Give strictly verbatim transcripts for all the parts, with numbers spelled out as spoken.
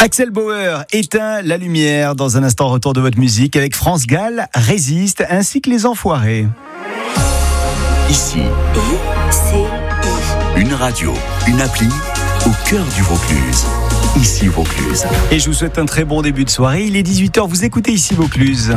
Axel Bauer éteint la lumière. Dans un instant, retour de votre musique avec France Gall, Résiste, ainsi que Les Enfoirés. Ici, I C I. une radio, une appli au cœur du Vaucluse. Ici Vaucluse. Et je vous souhaite un très bon début de soirée. Il est dix-huit heures, vous écoutez Ici Vaucluse.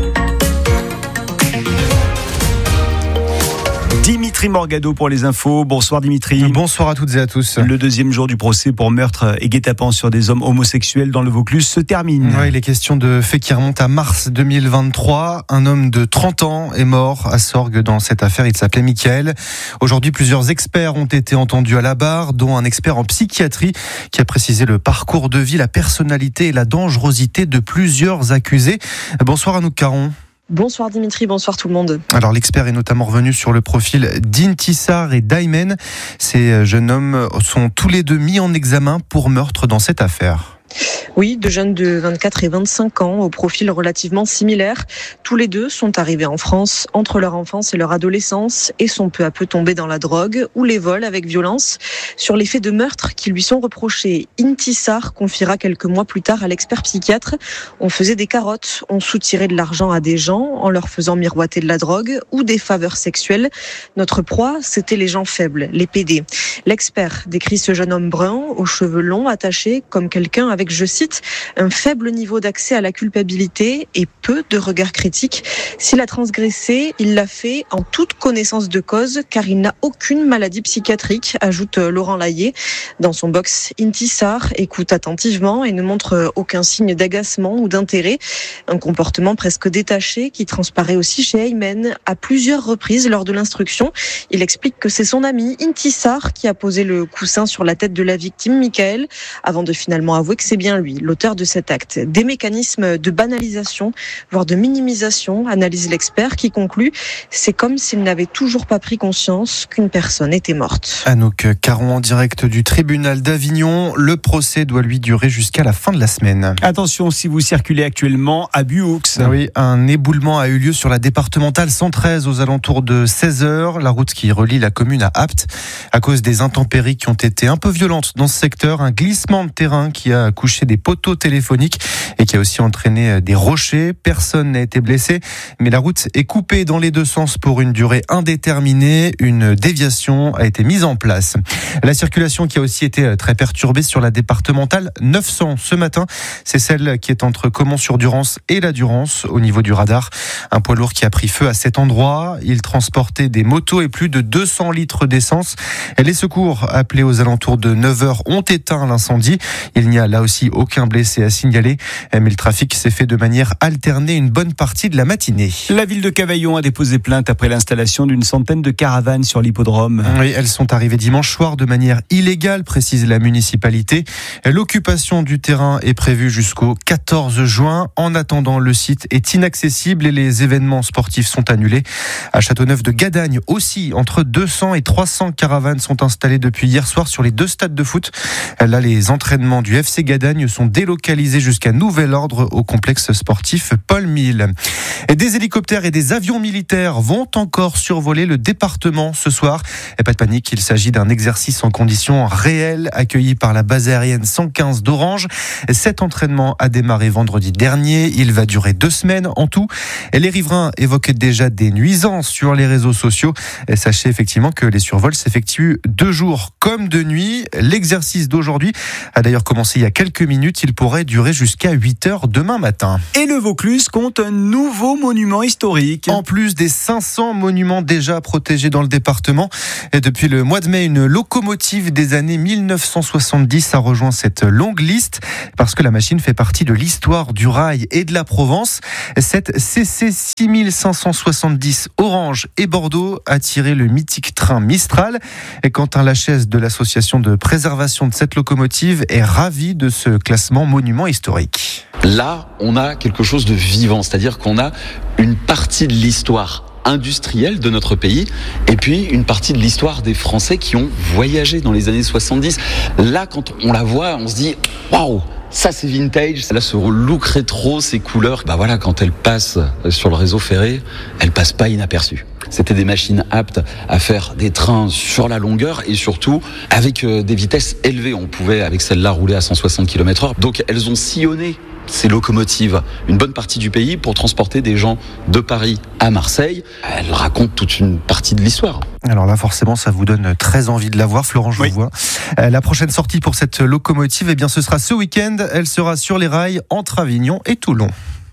Dimitri Morgado pour les infos. Bonsoir Dimitri. Bonsoir à toutes et à tous. Le deuxième jour du procès pour meurtre et guet-apens sur des hommes homosexuels dans le Vaucluse se termine. Oui, il est question de faits qui remontent à mars deux mille vingt-trois. Un homme de trente ans est mort à Sorgues dans cette affaire. Il s'appelait Mickaël. Aujourd'hui, plusieurs experts ont été entendus à la barre, dont un expert en psychiatrie qui a précisé le parcours de vie, la personnalité et la dangerosité de plusieurs accusés. Bonsoir Anouk Caron. Bonsoir Dimitri, bonsoir tout le monde. Alors l'expert est notamment revenu sur le profil d'Intisar et d'Aymen. Ces jeunes hommes sont tous les deux mis en examen pour meurtre dans cette affaire. Oui, deux jeunes de vingt-quatre et vingt-cinq ans, au profil relativement similaire. Tous les deux sont arrivés en France entre leur enfance et leur adolescence et sont peu à peu tombés dans la drogue ou les vols avec violence. Sur les faits de meurtre qui lui sont reprochés, Intisar confiera quelques mois plus tard à l'expert psychiatre. On faisait des carottes, on soutirait de l'argent à des gens en leur faisant miroiter de la drogue ou des faveurs sexuelles. Notre proie, c'était les gens faibles, les P D. L'expert décrit ce jeune homme brun, aux cheveux longs, attachés, comme quelqu'un avec, je cite, un faible niveau d'accès à la culpabilité et peu de regard critique. S'il a transgressé, il l'a fait en toute connaissance de cause car il n'a aucune maladie psychiatrique, ajoute Laurent Laillé. Dans son box, Intisar écoute attentivement et ne montre aucun signe d'agacement ou d'intérêt. Un comportement presque détaché qui transparaît aussi chez Aymen à plusieurs reprises lors de l'instruction. Il explique que c'est son ami Intisar qui a posé le coussin sur la tête de la victime, Mickaël, avant de finalement avouer que c'est bien lui, l'auteur de cet acte. Des mécanismes de banalisation, voire de minimisation, analyse l'expert qui conclut, c'est comme s'il n'avait toujours pas pris conscience qu'une personne était morte. Anouk Caron en direct du tribunal d'Avignon. Le procès doit lui durer jusqu'à la fin de la semaine. Attention si vous circulez actuellement à Buhoux. Ah oui, un éboulement a eu lieu sur la départementale cent treize aux alentours de seize heures. La route qui relie la commune à Apt. À cause des intempéries qui ont été un peu violentes dans ce secteur, un glissement de terrain qui a couché des poteaux téléphoniques et qui a aussi entraîné des rochers. Personne n'a été blessé, mais la route est coupée dans les deux sens pour une durée indéterminée. Une déviation a été mise en place. La circulation qui a aussi été très perturbée sur la départementale neuf cents ce matin, c'est celle qui est entre Caumont-sur-Durance et la Durance au niveau du radar. Un poids lourd qui a pris feu à cet endroit. Il transportait des motos et plus de deux cents litres d'essence. Les secours appelés aux alentours de neuf heures ont éteint l'incendie. Il n'y a là aussi aucun blessé à signaler, mais le trafic s'est fait de manière alternée une bonne partie de la matinée. La ville de Cavaillon a déposé plainte après l'installation d'une centaine de caravanes sur l'hippodrome. Oui, elles sont arrivées dimanche soir de manière illégale, précise la municipalité. L'occupation du terrain est prévue jusqu'au quatorze juin. En attendant, le site est inaccessible et les événements sportifs sont annulés. À Châteauneuf de Gadagne aussi, entre deux cents et trois cents caravanes sont installées depuis hier soir sur les deux stades de foot. Là, les entraînements du F C Gadagne sont délocalisés jusqu'à nouvel ordre au complexe sportif Paul Mille. Et des hélicoptères et des avions militaires vont encore survoler le département ce soir. Et pas de panique, il s'agit d'un exercice en conditions réelles accueilli par la base aérienne cent quinze d'Orange. Cet entraînement a démarré vendredi dernier. Il va durer deux semaines en tout. Et les riverains évoquent déjà des nuisances sur les réseaux sociaux. Et sachez effectivement que les survols s'effectuent de jour comme de nuit. L'exercice d'aujourd'hui a d'ailleurs commencé il y a quelques minutes. Il pourrait durer jusqu'à huit heures demain matin. Et le Vaucluse compte un nouveau monument historique. En plus des cinq cents monuments déjà protégés dans le département. Et depuis le mois de mai, une locomotive des années mille neuf cent soixante-dix a rejoint cette longue liste parce que la machine fait partie de l'histoire du rail et de la Provence. Cette C C six mille cinq cent soixante-dix Orange et Bordeaux a tiré le mythique train Mistral. Et Quentin Lachaise de l'association de préservation de cette locomotive est ravi de ce classement monument historique. Là, on a quelque chose de vivant, c'est-à-dire qu'on a une partie de l'histoire industrielle de notre pays et puis une partie de l'histoire des Français qui ont voyagé dans les années soixante-dix. Là, quand on la voit, on se dit « waouh !» Ça c'est vintage, là ce look rétro, ces couleurs, bah voilà, quand elle passe sur le réseau ferré, elle passe pas inaperçue. C'était des machines aptes à faire des trains sur la longueur et surtout avec des vitesses élevées. On pouvait avec celle-là rouler à cent soixante kilomètres heure. Donc elles ont sillonné ces locomotives une bonne partie du pays pour transporter des gens de Paris à Marseille. Elles racontent toute une partie de l'histoire. Alors là, forcément, ça vous donne très envie de la voir. Florent, je oui. vous vois. Euh, la prochaine sortie pour cette locomotive, eh bien, ce sera ce week-end. Elle sera sur les rails entre Avignon et Toulon.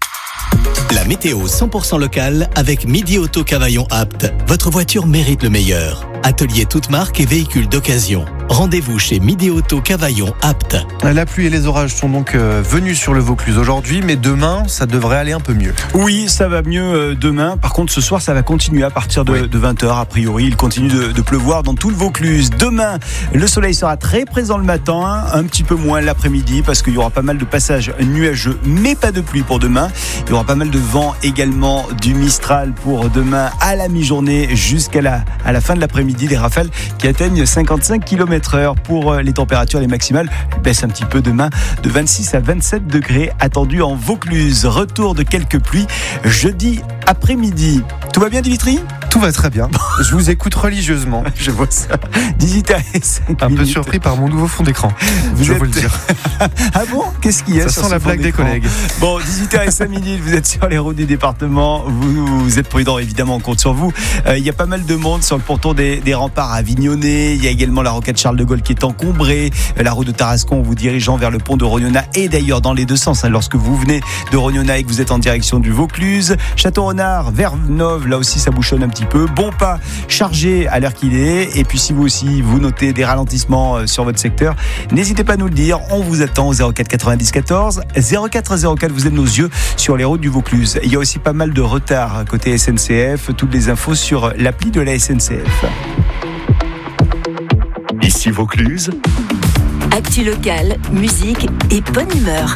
La météo cent pour cent locale avec Midi Auto Cavaillon Apt. Votre voiture mérite le meilleur. Atelier toute marque et véhicules d'occasion. Rendez-vous chez Midi Auto Cavaillon Apt. La pluie et les orages sont donc euh, venus sur le Vaucluse aujourd'hui, mais demain, ça devrait aller un peu mieux. Oui, ça va mieux euh, demain. Par contre, ce soir, ça va continuer à partir de, oui. de vingt heures. A priori, il continue de, de pleuvoir dans tout le Vaucluse. Demain, le soleil sera très présent le matin, un petit peu moins l'après-midi, parce qu'il y aura pas mal de passages nuageux, mais pas de pluie pour demain. Il y aura pas mal de vent également, du Mistral pour demain à la mi-journée jusqu'à la, à la fin de l'après-midi. Des rafales qui atteignent cinquante-cinq kilomètres heure. Pour les températures, les maximales baissent un petit peu demain de vingt-six à vingt-sept degrés attendus en Vaucluse. Retour de quelques pluies jeudi après-midi. Tout va bien, Dimitri ? Tout va très bien. Je vous écoute religieusement. Je vois ça. dix-huit heures cinq Un minutes. peu surpris par mon nouveau fond d'écran. Vous je êtes... veux le dire. Ah bon ? Qu'est-ce qu'il y a Ça sur sent ce la fond blague des d'écran ? collègues. Bon, dix-huit heures cinq minutes, vous êtes sur les routes du département. Vous, vous êtes prudents, évidemment, on compte sur vous. Euh, il y a pas mal de monde sur le ponton des, des remparts avignonnais. Il y a également la rocade Charles de Gaulle qui est encombrée. La route de Tarascon vous dirigeant vers le pont de Rognona et d'ailleurs dans les deux sens. Hein, lorsque vous venez de Rognona et que vous êtes en direction du Vaucluse. Château-Renard, Verve-Neuve, là aussi ça bouchonne un petit peu. Bon pas chargé à l'heure qu'il est. Et puis si vous aussi vous notez des ralentissements sur votre secteur, n'hésitez pas à nous le dire. On vous attend au zéro quatre quatre-vingt-dix quatorze zéro quatre zéro quatre. Vous êtes nos yeux sur les routes du Vaucluse. Il y a aussi pas mal de retard côté S N C F. Toutes les infos sur l'appli de la S N C F. Ici Vaucluse. Actu locale, musique et bonne humeur.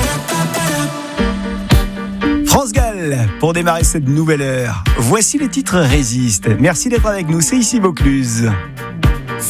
France Gall, pour démarrer cette nouvelle heure. Voici les titres Résiste. Merci d'être avec nous, c'est ici Vaucluse.